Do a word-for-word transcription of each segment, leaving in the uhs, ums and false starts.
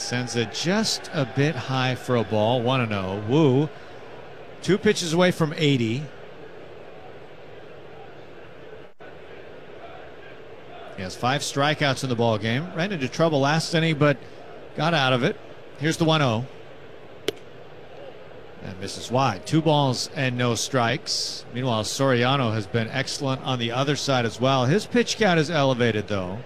Sends it just a bit high for a ball. one and oh. Wu, two pitches away from eighty. He has five strikeouts in the ball game. Ran into trouble last inning, but got out of it. Here's the one oh. And misses wide. Two balls and no strikes. Meanwhile, Soriano has been excellent on the other side as well. His pitch count is elevated, though.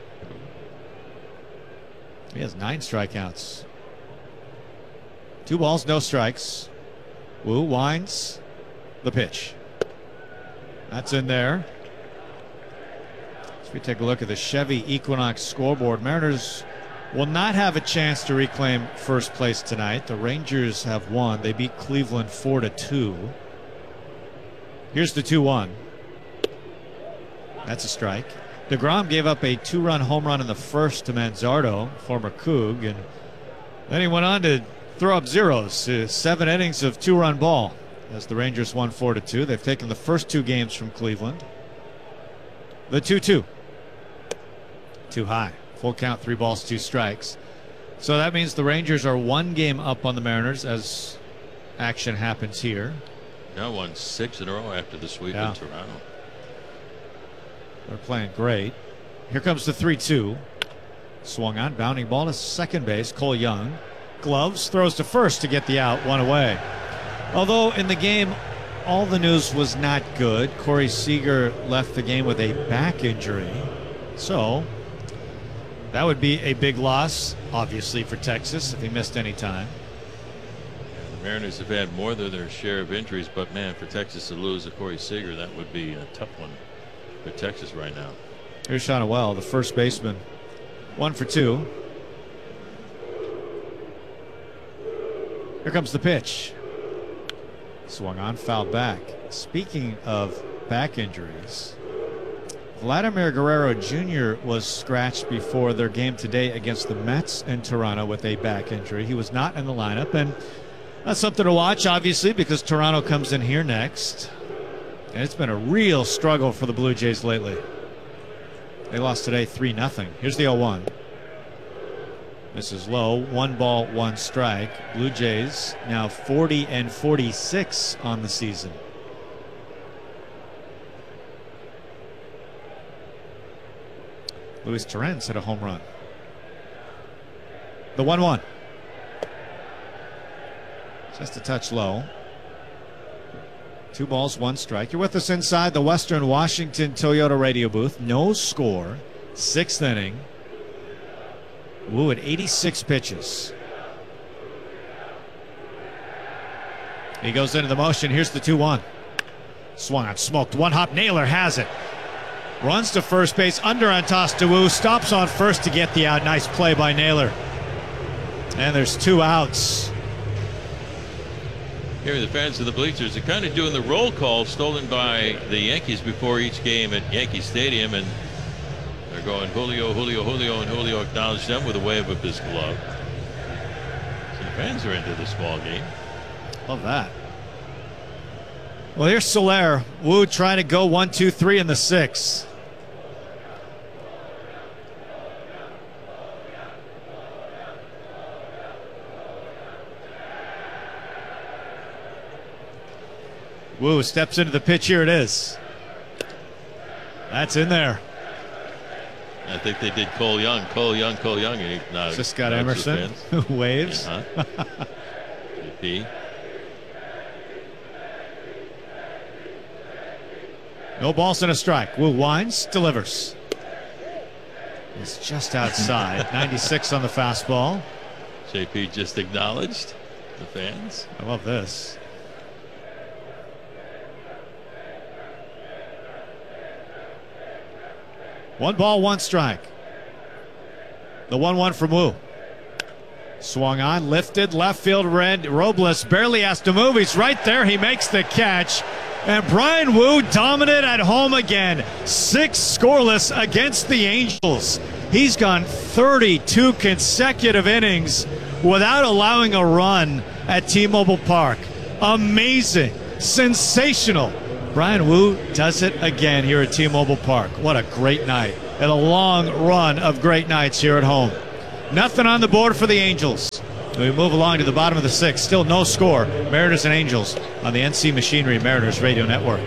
He has nine strikeouts. Two balls, no strikes. Wu winds the pitch. That's in there. As we take a look at the Chevy Equinox scoreboard, Mariners will not have a chance to reclaim first place tonight. The Rangers have won. They beat Cleveland four to two. Here's the two one. That's a strike. DeGrom gave up a two-run home run in the first to Manzardo, former Coug, and then he went on to throw up zeros. Uh, seven innings of two-run ball as the Rangers won four to two. They've taken the first two games from Cleveland. The two two. Too high. Full count, three balls, two strikes. So that means the Rangers are one game up on the Mariners as action happens here. Now won six in a row after the sweep yeah. in Toronto. They're playing great. Here comes the three two. Swung on, bounding ball to second base. Cole Young. Gloves, throws to first to get the out, one away. Although in the game, all the news was not good. Corey Seager left the game with a back injury. So that would be a big loss, obviously, for Texas if he missed any time. Yeah, the Mariners have had more than their share of injuries, but man, for Texas to lose a Corey Seager, that would be a tough one for Texas right now. Here's Shonowell, the first baseman. One for two. Here comes the pitch. Swung on, fouled back. Speaking of back injuries, Vladimir Guerrero Junior was scratched before their game today against the Mets in Toronto with a back injury. He was not in the lineup, and that's something to watch, obviously, because Toronto comes in here next. And it's been a real struggle for the Blue Jays lately. They lost today three nothing. Here's the oh one. Misses low. One ball, one strike. Blue Jays now forty and forty-six on the season. Luis Torrens hit a home run. The one one. Just a touch low. Two balls, one strike. You're with us inside the Western Washington Toyota radio booth. No score. Sixth inning. Wu at eighty-six pitches. He goes into the motion. Here's the two one. Swung on, smoked. One hop. Naylor has it. Runs to first base. Under on toss to Wu. Stops on first to get the out. Nice play by Naylor. And there's two outs. Here the fans of the bleachers are kind of doing the roll call stolen by the Yankees before each game at Yankee Stadium, and they're going Julio, Julio, Julio, and Julio acknowledged them with a wave of his glove. So the fans are into this ball game. Love that. Well, here's Soler. Wu trying to go one, two, three in the sixth. Wu steps into the pitch. Here it is. That's in there. I think they did Cole Young, Cole Young, Cole Young. And he, no, just got Emerson who waves. Uh-huh. J P. No balls and a strike. Wu winds, delivers. It's just outside. ninety-six on the fastball. J P just acknowledged the fans. I love this. One ball, one strike. The one one from Wu. Swung on, lifted, left field, red. Robles barely has to move. He's right there. He makes the catch. And Bryan Wu dominant at home again. Six scoreless against the Angels. He's gone thirty-two consecutive innings without allowing a run at T-Mobile Park. Amazing. Sensational. Bryan Wu does it again here at T-Mobile Park. What a great night and a long run of great nights here at home. Nothing on the board for the Angels. We move along to the bottom of the sixth. Still no score. Mariners and Angels on the N C Machinery Mariners Radio Network.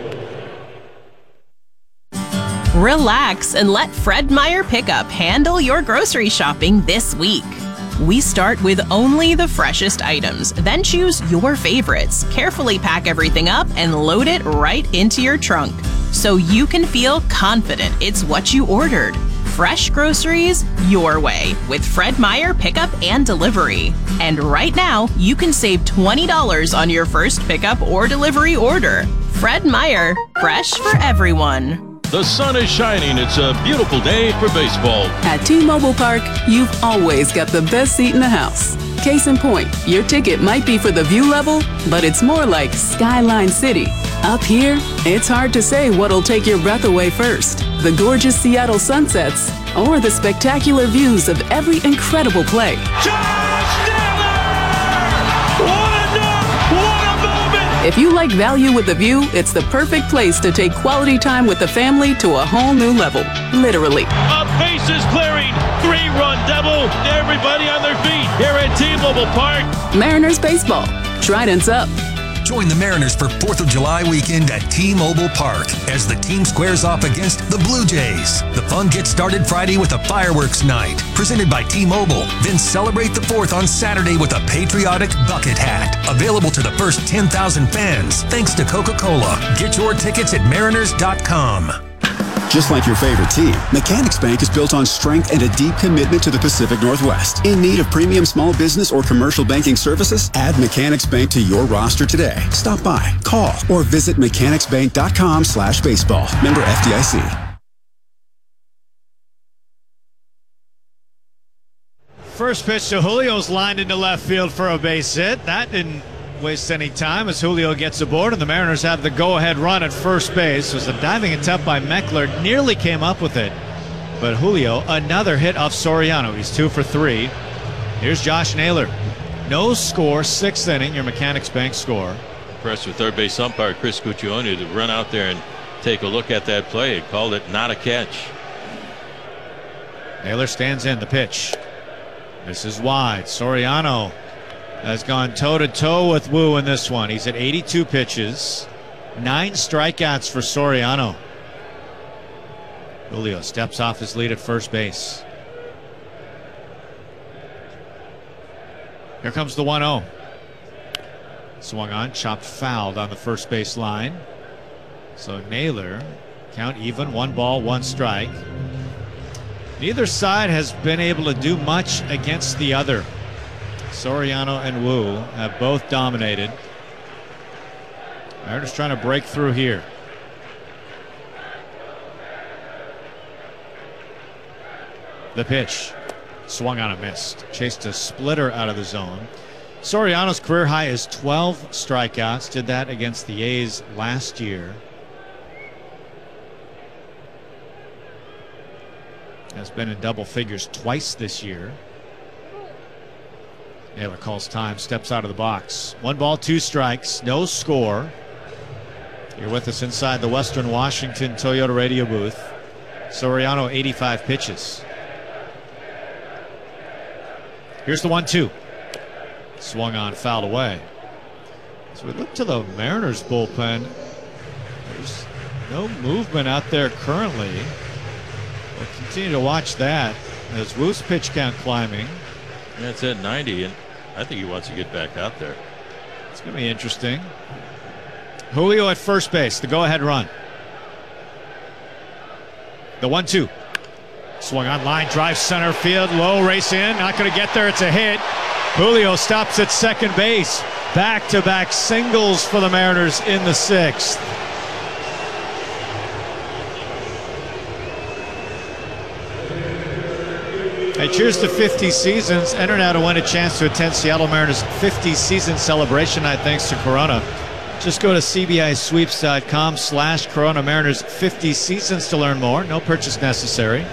Relax and let Fred Meyer Pickup handle your grocery shopping this week. We start with only the freshest items, then choose your favorites, carefully pack everything up, and load it right into your trunk so you can feel confident it's what you ordered. Fresh groceries your way with Fred Meyer Pickup and Delivery. And right now, you can save twenty dollars on your first pickup or delivery order. Fred Meyer, fresh for everyone. The sun is shining. It's a beautiful day for baseball. At T-Mobile Park, you've always got the best seat in the house. Case in point, your ticket might be for the view level, but it's more like Skyline City. Up here, it's hard to say what'll take your breath away first. The gorgeous Seattle sunsets or the spectacular views of every incredible play. Josh Naylor! What a dunk! What a moment! If you like value with the view, it's the perfect place to take quality time with the family to a whole new level. Literally. A bases clearing, three-run double. Everybody on their feet here at T-Mobile Park. Mariners baseball. Trident's up. Join the Mariners for fourth of July weekend at T-Mobile Park as the team squares off against the Blue Jays. The fun gets started Friday with a fireworks night presented by T-Mobile. Then celebrate the fourth on Saturday with a patriotic bucket hat. Available to the first ten thousand fans thanks to Coca-Cola. Get your tickets at mariners dot com. Just like your favorite team, Mechanics Bank is built on strength and a deep commitment to the Pacific Northwest. In need of premium small business or commercial banking services? Add Mechanics Bank to your roster today. Stop by, call, or visit mechanics bank dot com slash baseball. Member F D I C. First pitch to Julio's lined into left field for a base hit. That didn't waste any time as Julio gets aboard, and the Mariners have the go-ahead run at first base. It was a diving attempt by Meckler, nearly came up with it, but Julio, another hit off Soriano. He's two for three. Here's Josh Naylor. No score, sixth inning, your Mechanics Bank score. Impressed with third base umpire Chris Cuccione to run out there and take a look at that play. He called it not a catch. Naylor stands in the pitch. This is wide. Soriano has gone toe-to-toe with Wu in this one. He's at eighty-two pitches. Nine strikeouts for Soriano. Julio steps off his lead at first base. Here comes the one oh. Swung on, chopped fouled on the first base line. So Naylor, count even, one ball, one strike. Neither side has been able to do much against the other. Soriano and Wu have both dominated. Mariners trying to break through here. The pitch. Swung on and missed. Chased a splitter out of the zone. Soriano's career high is twelve strikeouts. Did that against the A's last year. Has been in double figures twice this year. Naylor calls time, steps out of the box. One ball, two strikes, no score. You're with us inside the Western Washington Toyota radio booth. Soriano, eighty-five pitches. Here's the one two. Swung on, fouled away. So we look to the Mariners bullpen. There's no movement out there currently. We'll continue to watch that as Wu's pitch count climbing. Yeah, it's at ninety, and I think he wants to get back out there. It's going to be interesting. Julio at first base, the go-ahead run. The one two. Swung on line, drive center field, low, race in, not going to get there, it's a hit. Julio stops at second base. Back-to-back singles for the Mariners in the sixth. Hey, cheers to fifty seasons. Enter now to win a chance to attend Seattle Mariners fifty season celebration night thanks to Corona. Just go to C B I sweeps dot com slash Corona Mariners fifty seasons to learn more. No purchase necessary.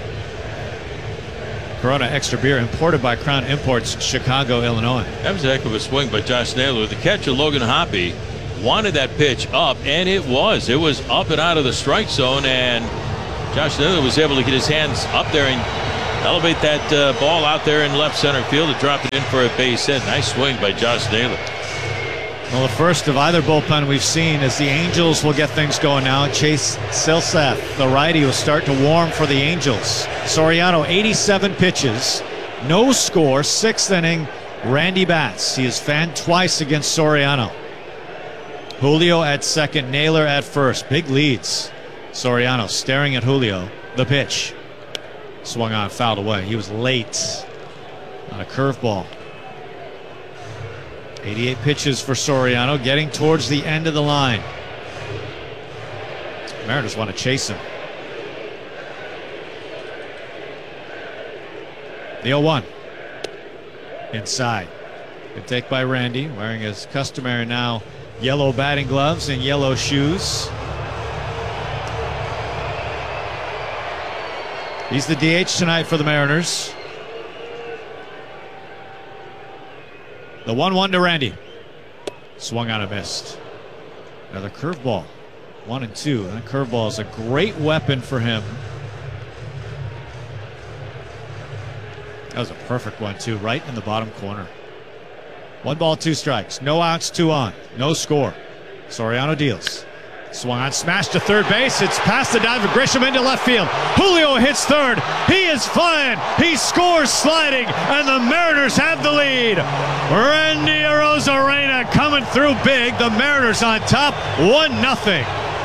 Corona Extra Beer imported by Crown Imports, Chicago, Illinois. That was a heck of a swing by Josh Naylor. The catcher, Logan Hoppe, wanted that pitch up, and it was. It was up and out of the strike zone, and Josh Naylor was able to get his hands up there and elevate that uh, ball out there in left center field to drop it in for a base hit. Nice swing by Josh Naylor. Well, the first of either bullpen we've seen is the Angels will get things going now. Chase Silseth, the righty, will start to warm for the Angels. Soriano, eighty-seven pitches, no score, sixth inning. Randy bats. He has fanned twice against Soriano. Julio at second, Naylor at first. Big leads. Soriano staring at Julio. The pitch. Swung on, fouled away. He was late on a curveball. eighty-eight pitches for Soriano, getting towards the end of the line. Mariners want to chase him. The oh one. Inside. Good take by Randy, wearing his customary now yellow batting gloves and yellow shoes. He's the D H tonight for the Mariners. The one one to Randy. Swung on and missed. Another curveball. One and two. That curveball is a great weapon for him. That was a perfect one, too, right in the bottom corner. One ball, two strikes. No outs, two on. No score. Soriano deals. Swung on, smashed to third base. It's past the dive of Grisham into left field. Julio hits third. He is flying. He scores sliding, and the Mariners have the lead. Randy Arozarena coming through big. The Mariners on top, one nothing.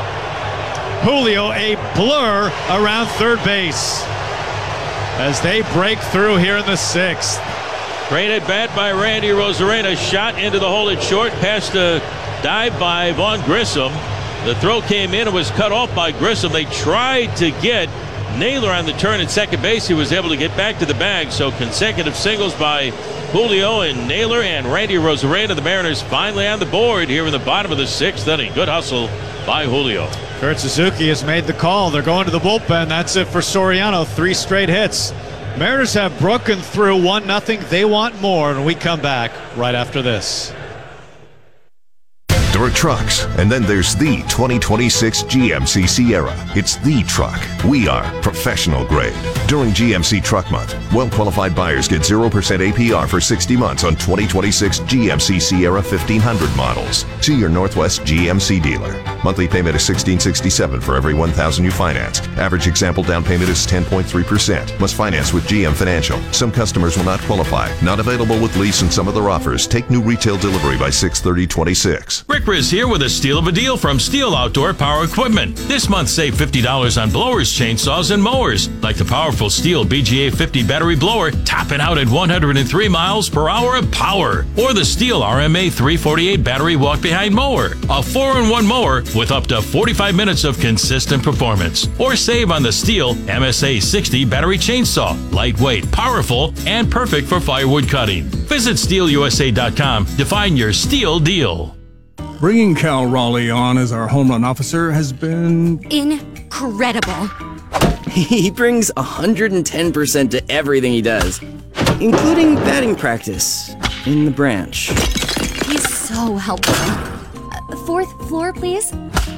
Julio a blur around third base as they break through here in the sixth. Great at bat by Randy Arozarena. Shot into the hole at short, past a dive by Vaughn Grissom. The throw came in and was cut off by Grissom. They tried to get Naylor on the turn at second base. He was able to get back to the bag. So consecutive singles by Julio and Naylor and Randy Arozarena. The Mariners finally on the board here in the bottom of the sixth inning. Good hustle by Julio. Kurt Suzuki has made the call. They're going to the bullpen. That's it for Soriano. Three straight hits. Mariners have broken through one nothing. They want more, and we come back right after this. There are trucks, and then there's the twenty twenty-six G M C Sierra. It's the truck. We are professional grade. During G M C Truck Month, well-qualified buyers get zero percent A P R for sixty months on twenty twenty-six G M C Sierra fifteen hundred models. See your Northwest G M C dealer. Monthly payment is sixteen sixty-seven for every one thousand you finance. Average example down payment is ten point three percent. Must finance with G M Financial. Some customers will not qualify. Not available with lease and some other offers. Take new retail delivery by six thirty twenty-six. Rick Riz here with a steal of a deal from Steel Outdoor Power Equipment. This month, save fifty dollars on blowers, chainsaws, and mowers, like the powerful Steel B G A fifty battery blower, topping out at one hundred three miles per hour of power, or the Steel R M A three forty-eight battery walk-behind mower, a four in one mower with up to forty-five minutes of consistent performance. Or save on the Steel M S A sixty battery chainsaw, lightweight, powerful, and perfect for firewood cutting. Visit steel u s a dot com to find your Steel deal. Bringing Cal Raleigh on as our home run officer has been incredible. He brings one hundred ten percent to everything he does, including batting practice in the branch. He's so helpful. Uh, fourth floor, please.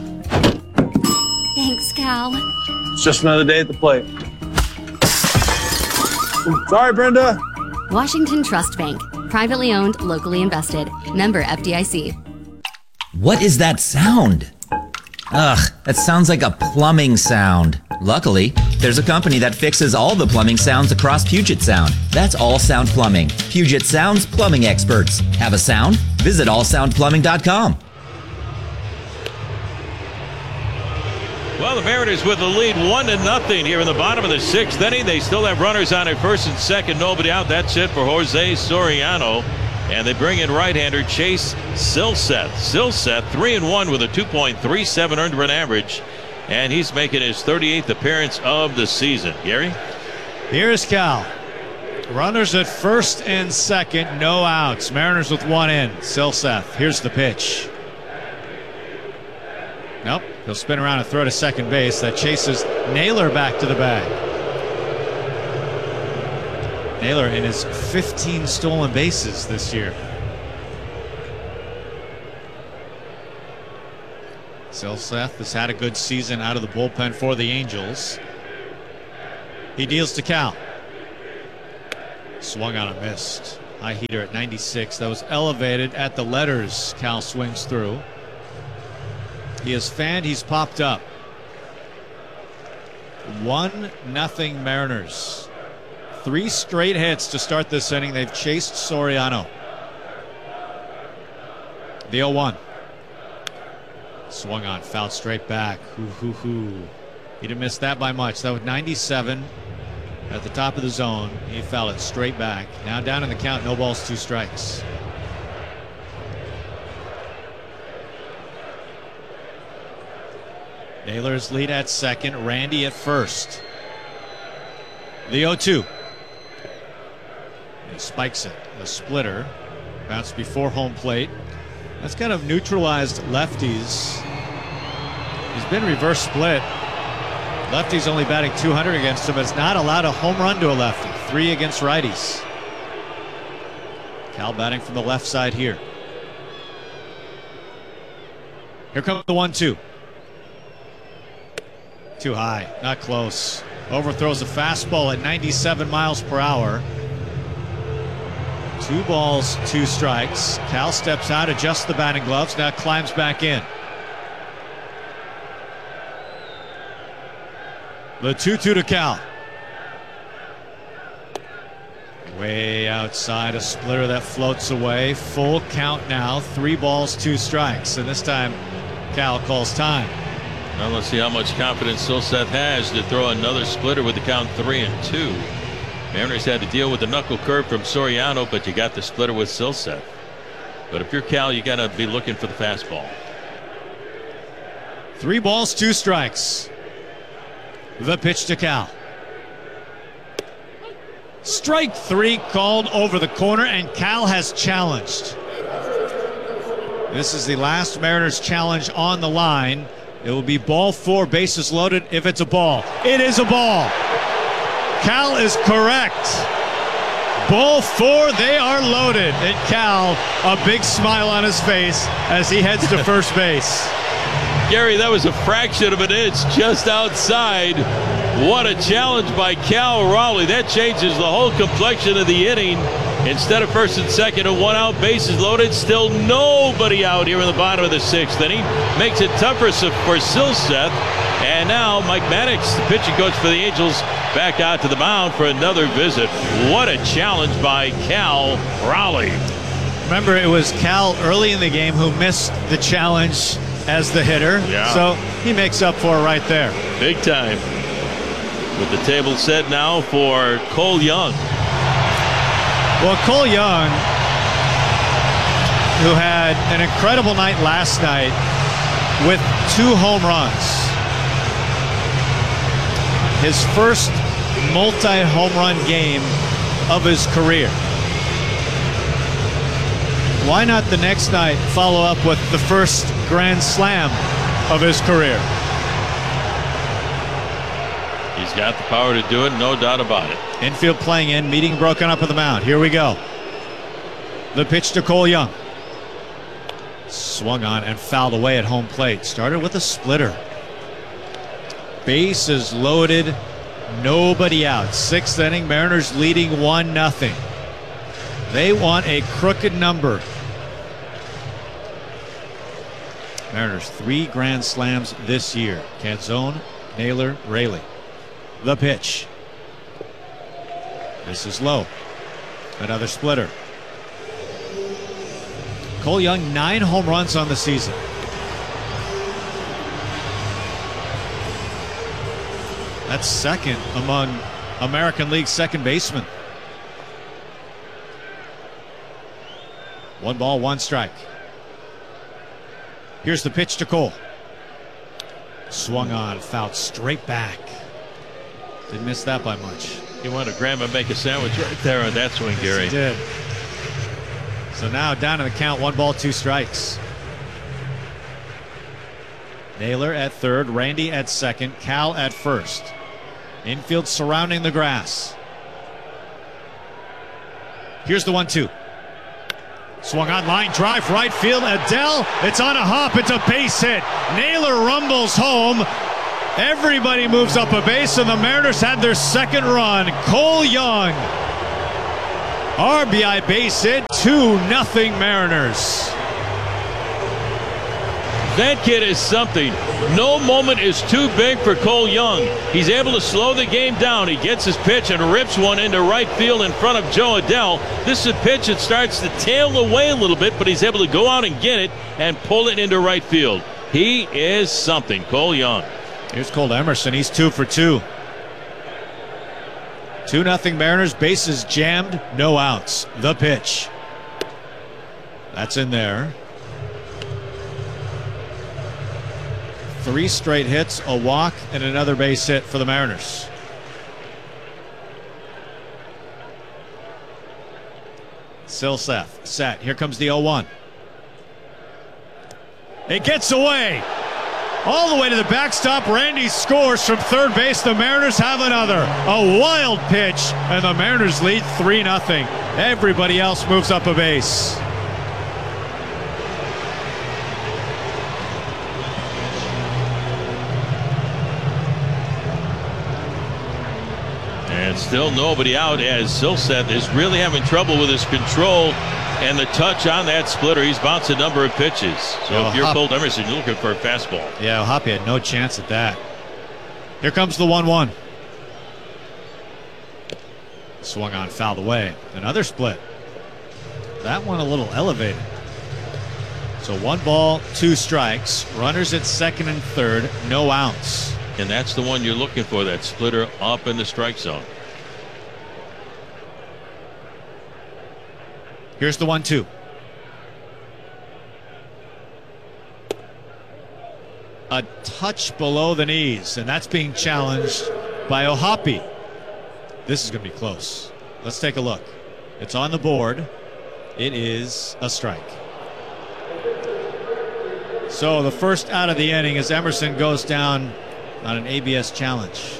Thanks, Cal. It's just another day at the plate. Sorry, Brenda. Washington Trust Bank. Privately owned, locally invested. Member F D I C. What is that sound? Ugh, that sounds like a plumbing sound. Luckily, there's a company that fixes all the plumbing sounds across Puget Sound. That's All Sound Plumbing. Puget Sound's plumbing experts. Have a sound? Visit all sound plumbing dot com. Well, the Mariners with the lead one to nothing here in the bottom of the sixth inning. They still have runners on at first and second, nobody out. That's it for Jose Soriano. And they bring in right-hander Chase Silseth. Silseth, three and one with a two point three seven earned run average, and he's making his thirty-eighth appearance of the season. Gary? Here's Cal. Runners at first and second, no outs. Mariners with one in. Silseth, here's the pitch. Nope, he'll spin around and throw to second base. That chases Naylor back to the bag. Naylor in his fifteen stolen bases this year. Silseth has had a good season out of the bullpen for the Angels. He deals to Cal. Swung on a missed. High heater at ninety-six. That was elevated at the letters. Cal swings through. He has fanned. He's popped up. One nothing Mariners. Three straight hits to start this inning. They've chased Soriano. The oh one. Swung on, fouled straight back. Hoo, hoo, hoo. He didn't miss that by much. That was ninety-seven at the top of the zone. He fouled it straight back. Now down in the count, no balls, two strikes. Naylor's lead at second, Randy at first. The oh two. He spikes it, a splitter. Bounced before home plate. That's kind of neutralized lefties. He's been reverse split. Lefty's only batting two hundred against him, but it's not allowed a home run to a lefty. Three against righties. Cal batting from the left side here. Here comes the one two. Too high, not close. Overthrows a fastball at ninety-seven miles per hour. Two balls, two strikes. Cal steps out, adjusts the batting gloves, now climbs back in. The two two to Cal. Way outside, a splitter that floats away. Full count now, three balls, two strikes. And this time, Cal calls time. Now let's see how much confidence Silseth has to throw another splitter with the count three and two. Mariners had to deal with the knuckle curve from Soriano, but you got the splitter with Silseth. But if you're Cal, you got to be looking for the fastball. Three balls, two strikes. The pitch to Cal. Strike three called over the corner, and Cal has challenged. This is the last Mariners challenge on the line. It will be ball four, bases loaded if it's a ball. It is a ball. Cal is correct. Ball four, they are loaded. And Cal, a big smile on his face as he heads to first base. Gary, that was a fraction of an inch just outside. What a challenge by Cal Raleigh. That changes the whole complexion of the inning. Instead of first and second and one out, bases loaded, still nobody out here in the bottom of the sixth inning. Makes it tougher for Silseth. And now Mike Maddox, the pitching coach for the Angels, back out to the mound for another visit. What a challenge by Cal Raleigh. Remember, it was Cal early in the game who missed the challenge as the hitter. Yeah. So he makes up for it right there. Big time. With the table set now for Cole Young. Well, Cole Young, who had an incredible night last night with two home runs. His first multi-home run game of his career. Why not the next night follow up with the first grand slam of his career? He's got the power to do it, no doubt about it. Infield playing in, meeting broken up at the mound. Here we go. The pitch to Cole Young. Swung on and fouled away at home plate. Started with a splitter. Bases loaded, nobody out. Sixth inning, Mariners leading one nothing. They want a crooked number. Mariners three grand slams this year. Canzone, Naylor, Raley. The pitch. This is low. Another splitter. Cole Young, nine home runs on the season. That's second among American League second basemen. One ball, one strike. Here's the pitch to Cole. Swung on, fouled straight back. Didn't miss that by much. You want to grab and make a sandwich right there on that swing, Gary. Yes, he did. So now down in the count, one ball, two strikes. Naylor at third, Randy at second, Cal at first. Infield surrounding the grass. Here's the one two. Swung on, line drive, right field. Adele, it's on a hop, it's a base hit. Naylor rumbles home. Everybody moves up a base, and the Mariners had their second run. Cole Young R B I base hit, two nothing Mariners. That kid is something. No moment is too big for Cole Young. He's able to slow the game down. He gets his pitch and rips one into right field in front of Joe Adell. This is a pitch that starts to tail away a little bit, but he's able to go out and get it and pull it into right field. He is something, Cole Young. Here's Cole Emerson. He's two for two. Two nothing Mariners. Bases jammed. No outs. The pitch. That's in there. Three straight hits, a walk, and another base hit for the Mariners. Silseth set. Here comes the oh one. It gets away. All the way to the backstop. Randy scores from third base. The Mariners have another. A wild pitch, and the Mariners lead three nothing. Everybody else moves up a base. And still nobody out as Silseth is really having trouble with his control and the touch on that splitter. He's bounced a number of pitches. So Well, if you're Hop- Cole Emerson, you're looking for a fastball. Yeah, Hoppy had no chance at that. Here comes the one one. Swung on, fouled away. Another split. That one a little elevated. So one ball, two strikes. Runners at second and third. No outs. And that's the one you're looking for, that splitter up in the strike zone. Here's the one two. A touch below the knees, and that's being challenged by O'Hoppe. This is going to be close. Let's take a look. It's on the board. It is a strike. So the first out of the inning as Emerson goes down on an A B S challenge.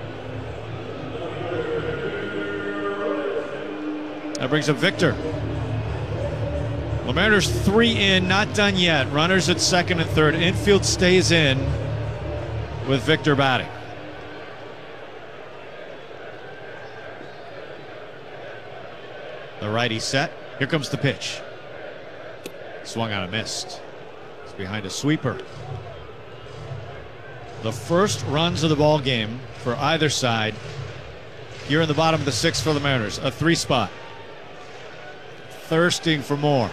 That brings up Victor. The Mariners three in, not done yet. Runners at second and third. Infield stays in with Victor batting. The righty set. Here comes the pitch. Swung on and missed. It's behind a sweeper. The first runs of the ball game for either side here in the bottom of the sixth for the Mariners. A three spot. Thirsting for more.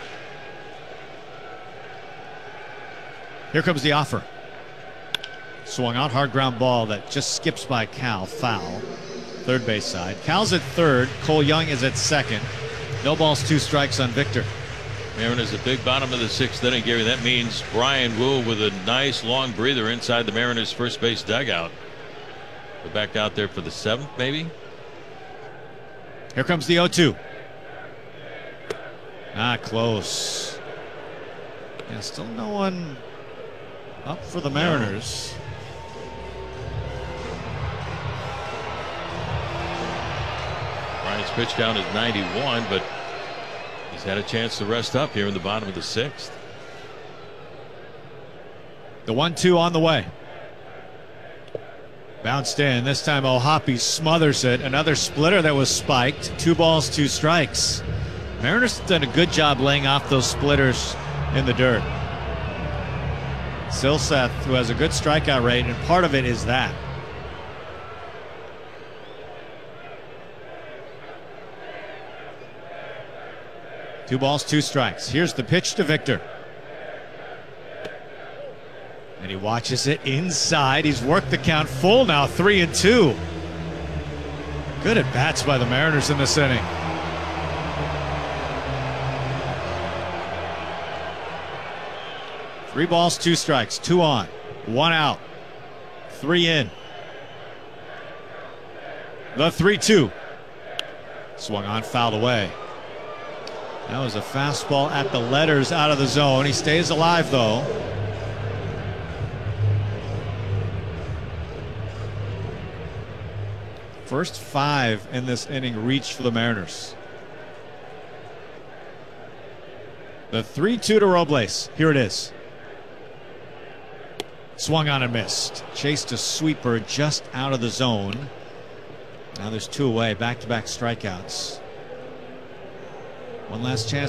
Here comes the offer. Swung out, hard ground ball that just skips by Cal. Foul. Third base side. Cal's at third. Cole Young is at second. No balls, two strikes on Victor. Mariners a big bottom of the sixth inning, Gary. That means Brian Wu with a nice long breather inside the Mariners first base dugout. Go back out there for the seventh, maybe. Here comes the oh two. Ah, close. Yeah, still no one up for the Mariners. Brian's pitch down is ninety-one, but he's had a chance to rest up here in the bottom of the sixth. The one two on the way. Bounced in. This time O'Hoppe smothers it. Another splitter that was spiked. Two balls, two strikes. Mariners have done a good job laying off those splitters in the dirt. Silseth, who has a good strikeout rate, and part of it is that. Two balls, two strikes. Here's the pitch to Victor. And he watches it inside. He's worked the count full now, three and two. Good at bats by the Mariners in this inning. Three balls, two strikes, two on, one out, three in. The three two. Swung on, fouled away. That was a fastball at the letters out of the zone. He stays alive, though. First five in this inning reached for the Mariners. The three two to Robles. Here it is. Swung on and missed. Chased a sweeper just out of the zone. Now there's two away. Back-to-back strikeouts. One last chance